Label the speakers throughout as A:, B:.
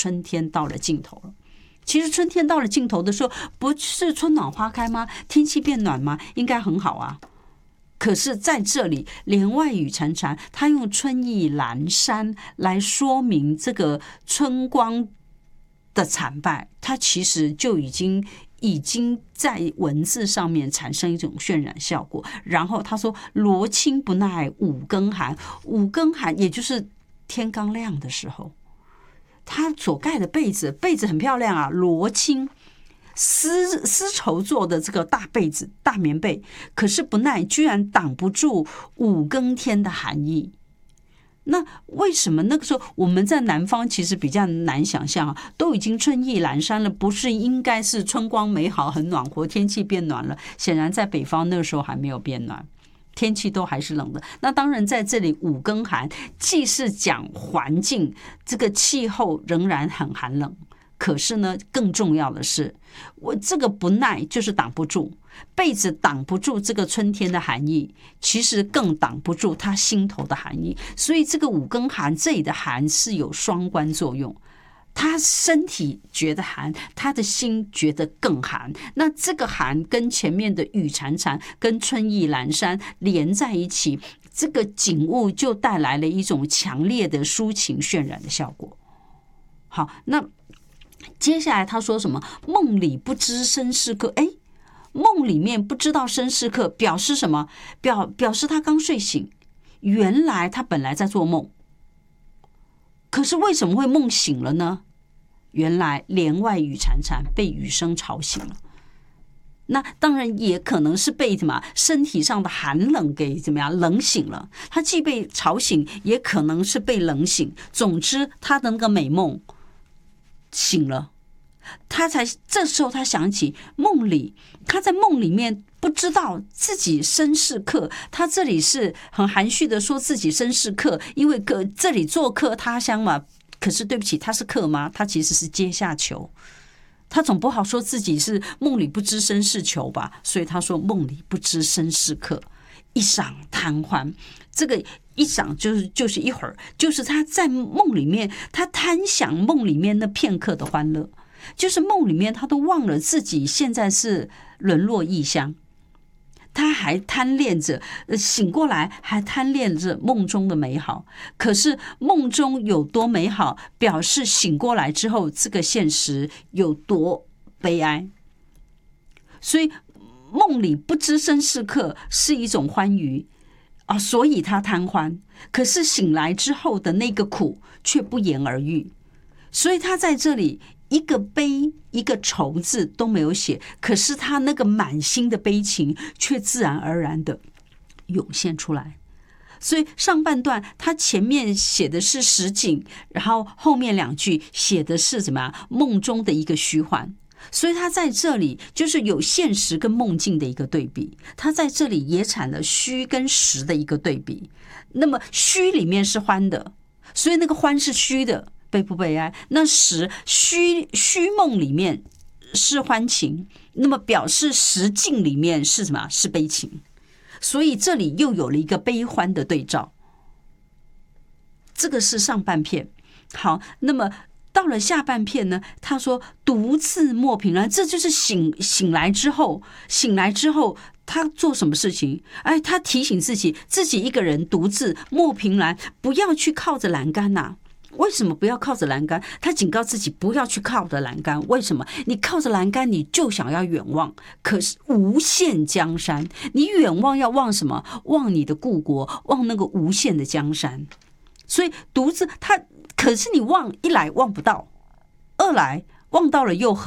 A: 春天到了尽头了。其实春天到了尽头的时候，不是春暖花开吗？天气变暖吗？应该很好啊。可是在这里帘外雨潺潺，他用春意阑珊来说明这个春光的惨败，它其实就已经在文字上面产生一种渲染效果。然后他说罗衾不耐五更寒，五更寒也就是天刚亮的时候，他所盖的被子很漂亮啊，罗衾丝绸做的这个大被子大棉被，可是不耐，居然挡不住五更天的寒意。那为什么那个时候我们在南方其实比较难想象啊？都已经春意阑珊了，不是应该是春光美好很暖和，天气变暖了？显然在北方那个时候还没有变暖，天气都还是冷的。那当然在这里五更寒既是讲环境，这个气候仍然很寒冷，可是呢更重要的是我这个不耐就是挡不住，被子挡不住这个春天的寒意，其实更挡不住他心头的寒意。所以这个五更寒这里的寒是有双关作用，他身体觉得寒，他的心觉得更寒。那这个寒跟前面的雨潺潺跟春意阑珊连在一起，这个景物就带来了一种强烈的抒情渲染的效果。好，那接下来他说什么？梦里不知身是客。梦里面不知道身是客，表示什么？表示他刚睡醒，原来他本来在做梦，可是为什么会梦醒了呢？原来帘外雨潺潺，被雨声吵醒了。那当然也可能是被什么身体上的寒冷给怎么样冷醒了，他既被吵醒，也可能是被冷醒。总之他的那个美梦醒了，这时候他想起梦里，他在梦里面不知道自己身是客。他这里是很含蓄的说自己身是客，因为这里做客他乡嘛。可是对不起，他是客吗？他其实是阶下囚，他总不好说自己是梦里不知身是囚吧。所以他说梦里不知身是客，一晌贪欢。这个一晌就是一会儿，就是他在梦里面，他贪享梦里面那片刻的欢乐，就是梦里面他都忘了自己现在是沦落异乡，他还贪恋着醒过来，还贪恋着梦中的美好。可是梦中有多美好，表示醒过来之后这个现实有多悲哀。所以梦里不知身是客是一种欢愉啊，所以他贪欢。可是醒来之后的那个苦却不言而喻，所以他在这里一个悲一个愁字都没有写，可是他那个满心的悲情却自然而然的涌现出来。所以上半段他前面写的是实景，然后后面两句写的是怎么样梦中的一个虚幻。所以他在这里就是有现实跟梦境的一个对比，他在这里也产了虚跟实的一个对比。那么虚里面是欢的，所以那个欢是虚的，悲不悲哀？那实虚梦里面是欢情，那么表示实境里面是什么？是悲情。所以这里又有了一个悲欢的对照。这个是上半片。好，那么到了下半片呢，他说独自莫凭栏，这就是醒来之后他做什么事情？他提醒自己一个人独自莫凭栏，不要去靠着栏杆呐。为什么不要靠着栏杆？他警告自己不要去靠着栏杆。为什么？你靠着栏杆，你就想要远望，可是无限江山。你远望要望什么？望你的故国，望那个无限的江山。所以独自可是你望，一来望不到，二来望到了又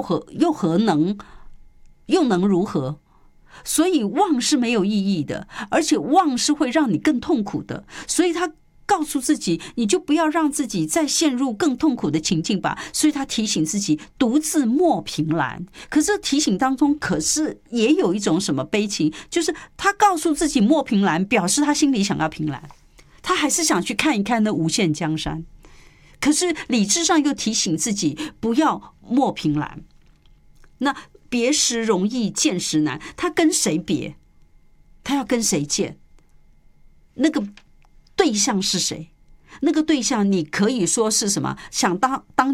A: 能如何？所以望是没有意义的，而且望是会让你更痛苦的。所以他告诉自己，你就不要让自己再陷入更痛苦的情境吧。所以他提醒自己独自莫凭栏。可是提醒当中可是也有一种什么悲情，就是他告诉自己莫凭栏，表示他心里想要凭栏，他还是想去看一看那无限江山。可是理智上又提醒自己不要莫凭栏。那别时容易见时难，他跟谁别？他要跟谁见？那个对象是谁？那个对象你可以说是什么？想当